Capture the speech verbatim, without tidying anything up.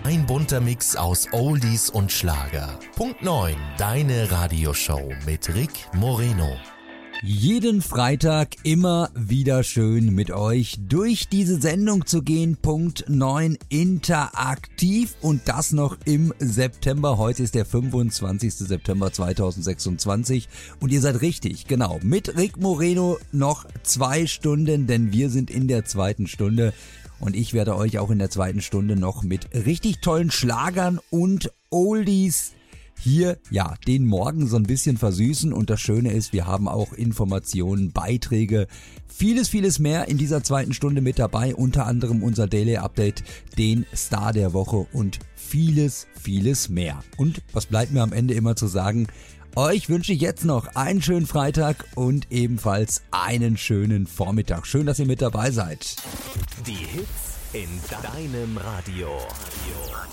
Ein bunter Mix aus Oldies und Schlager. Punkt neun, deine Radioshow mit Rick Moreno. Jeden Freitag immer wieder schön mit euch durch diese Sendung zu gehen. Punkt neun, interaktiv und das noch im September. Heute ist der fünfundzwanzigster September zweitausendsechsundzwanzig und ihr seid richtig, genau, mit Rick Moreno noch zwei Stunden, denn wir sind in der zweiten Stunde und ich werde euch auch in der zweiten Stunde noch mit richtig tollen Schlagern und Oldies hier, ja, den Morgen so ein bisschen versüßen und das Schöne ist, wir haben auch Informationen, Beiträge, vieles, vieles mehr in dieser zweiten Stunde mit dabei, unter anderem unser Daily Update, den Star der Woche und vieles, vieles mehr. Und was bleibt mir am Ende immer zu sagen? Euch wünsche ich jetzt noch einen schönen Freitag und ebenfalls einen schönen Vormittag. Schön, dass ihr mit dabei seid. Die Hits in deinem Radio. Radio.